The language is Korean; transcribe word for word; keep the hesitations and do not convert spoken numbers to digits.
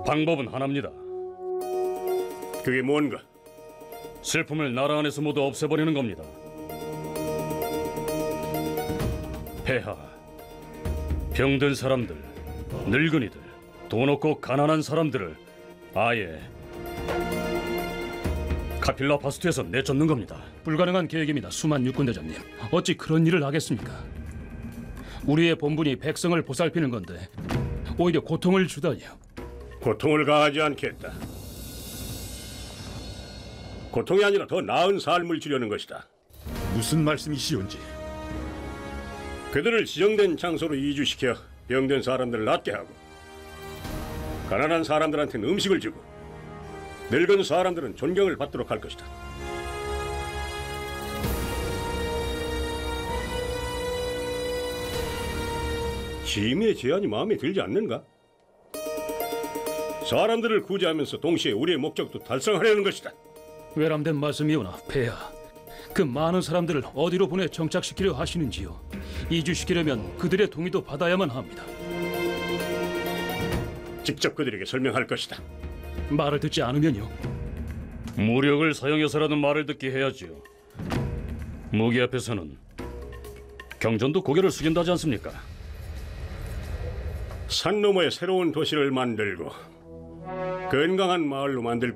방법은 하나입니다. 그게 뭔가? 슬픔을 나라 안에서 모두 없애버리는 겁니다. 폐하, 병든 사람들, 늙은이들, 돈 없고 가난한 사람들을 아예 카필라 바스트에서 내쫓는 겁니다. 불가능한 계획입니다. 수만 육군 대장님. 어찌 그런 일을 하겠습니까? 우리의 본분이 백성을 보살피는 건데 오히려 고통을 주다니요. 고통을 가하지 않겠다. 고통이 아니라 더 나은 삶을 주려는 것이다. 무슨 말씀이시온지. 그들을 지정된 장소로 이주시켜 병든 사람들을 낫게 하고 가난한 사람들한테는 음식을 주고 늙은 사람들은 존경을 받도록 할 것이다. 짐의 제안이 마음에 들지 않는가? 사람들을 구제하면서 동시에 우리의 목적도 달성하려는 것이다. 외람된 말씀이오나 폐하, 그 많은 사람들을 어디로 보내 정착시키려 하시는지요? 이주시키려면 그들의 동의도 받아야만 합니다. 직접 그들에게 설명할 것이다. 말을 듣지 않으면요? 무력을 사용해서라도 말을 듣게 해야지요. 무기 앞에서는 경전도 고개를 숙인다지 않습니까? 산 너머에 새로운 도시를 만들고 건강한 마을로 만들